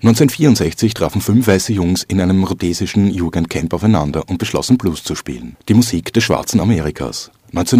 1964 trafen 5 weiße Jungs in einem rhodesischen Jugendcamp aufeinander und beschlossen, Blues zu spielen, die Musik des schwarzen Amerikas.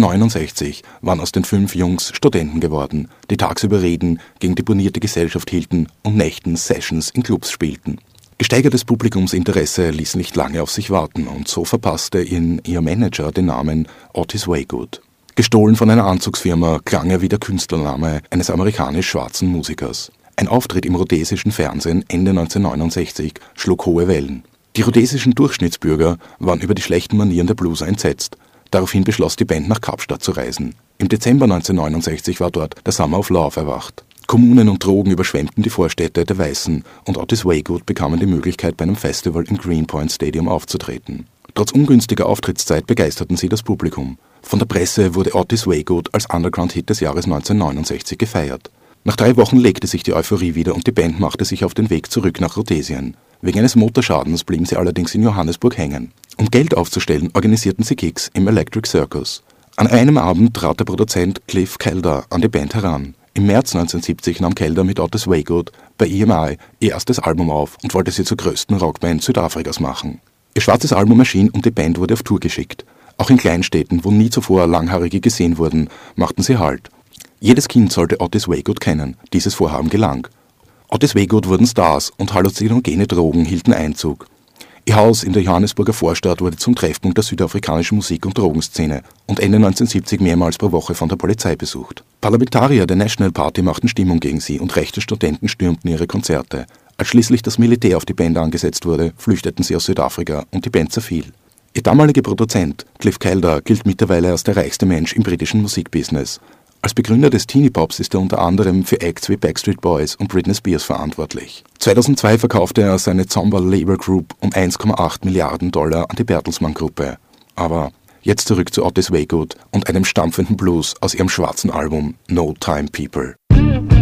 1969 waren aus den 5 Jungs Studenten geworden, die tagsüber Reden gegen die bonierte Gesellschaft hielten und nächtens Sessions in Clubs spielten. Gesteigertes Publikumsinteresse ließ nicht lange auf sich warten und so verpasste ihnen ihr Manager den Namen Otis Waygood. Gestohlen von einer Anzugsfirma klang er wie der Künstlername eines amerikanisch-schwarzen Musikers. Ein Auftritt im rhodesischen Fernsehen Ende 1969 schlug hohe Wellen. Die rhodesischen Durchschnittsbürger waren über die schlechten Manieren der Blueser entsetzt. Daraufhin beschloss die Band, nach Kapstadt zu reisen. Im Dezember 1969 war dort der Summer of Love erwacht. Kommunen und Drogen überschwemmten die Vorstädte der Weißen und Otis Waygood bekamen die Möglichkeit, bei einem Festival im Greenpoint Stadium aufzutreten. Trotz ungünstiger Auftrittszeit begeisterten sie das Publikum. Von der Presse wurde Otis Waygood als Underground-Hit des Jahres 1969 gefeiert. Nach 3 Wochen legte sich die Euphorie wieder und die Band machte sich auf den Weg zurück nach Rhodesien. Wegen eines Motorschadens blieben sie allerdings in Johannesburg hängen. Um Geld aufzustellen, organisierten sie Gigs im Electric Circus. An einem Abend trat der Produzent Cliff Calder an die Band heran. Im März 1970 nahm Calder mit Otis Waygood bei EMI ihr erstes Album auf und wollte sie zur größten Rockband Südafrikas machen. Ihr schwarzes Album erschien und die Band wurde auf Tour geschickt. Auch in Kleinstädten, wo nie zuvor Langhaarige gesehen wurden, machten sie Halt. Jedes Kind sollte Otis Waygood kennen. Dieses Vorhaben gelang. Otis Waygood wurden Stars und halluzinogene Drogen hielten Einzug. Ihr Haus in der Johannesburger Vorstadt wurde zum Treffpunkt der südafrikanischen Musik- und Drogenszene und Ende 1970 mehrmals pro Woche von der Polizei besucht. Parlamentarier der National Party machten Stimmung gegen sie und rechte Studenten stürmten ihre Konzerte. Als schließlich das Militär auf die Band angesetzt wurde, flüchteten sie aus Südafrika und die Band zerfiel. Ihr damaliger Produzent, Cliff Calder, gilt mittlerweile als der reichste Mensch im britischen Musikbusiness. Als Begründer des Teenie-Pops ist er unter anderem für Acts wie Backstreet Boys und Britney Spears verantwortlich. 2002 verkaufte er seine Zomba Label Group um 1,8 Milliarden Dollar an die Bertelsmann-Gruppe. Aber jetzt zurück zu Otis Waygood und einem stampfenden Blues aus ihrem schwarzen Album No Time People.